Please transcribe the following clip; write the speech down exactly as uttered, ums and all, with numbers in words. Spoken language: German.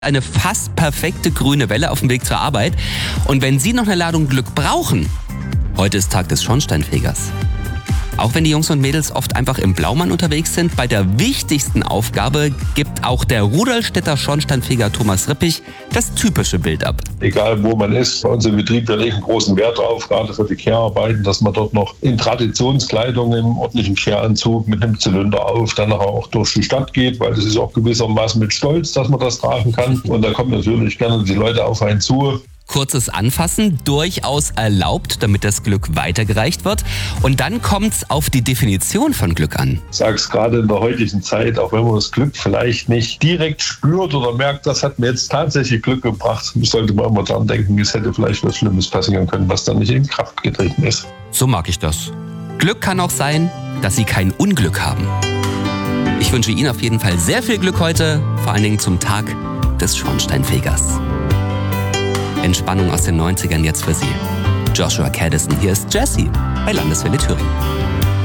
Eine fast perfekte grüne Welle auf dem Weg zur Arbeit. Und wenn Sie noch eine Ladung Glück brauchen, heute ist Tag des Schornsteinfegers. Auch wenn die Jungs und Mädels oft einfach im Blaumann unterwegs sind, bei der wichtigsten Aufgabe gibt auch der Rudolstädter Schornsteinfeger Thomas Rippich das typische Bild ab. Egal wo man ist, bei uns im Betrieb, wir legen großen Wert drauf, gerade für die Kehrarbeiten, dass man dort noch in Traditionskleidung, im ordentlichen Kehranzug mit einem Zylinder auf, dann nachher auch durch die Stadt geht, weil das ist auch gewissermaßen mit Stolz, dass man das tragen kann. Und da kommen natürlich gerne die Leute auf einen zu. Kurzes Anfassen, durchaus erlaubt, damit das Glück weitergereicht wird. Und dann kommt's auf die Definition von Glück an. Ich sage es gerade in der heutigen Zeit, auch wenn man das Glück vielleicht nicht direkt spürt oder merkt, das hat mir jetzt tatsächlich Glück gebracht, sollte man immer daran denken, es hätte vielleicht was Schlimmes passieren können, was dann nicht in Kraft getreten ist. So mag ich das. Glück kann auch sein, dass Sie kein Unglück haben. Ich wünsche Ihnen auf jeden Fall sehr viel Glück heute, vor allen Dingen zum Tag des Schornsteinfegers. Entspannung aus den neunzigern jetzt für Sie. Joshua Caddison, hier ist Jessie bei Landeswelle Thüringen.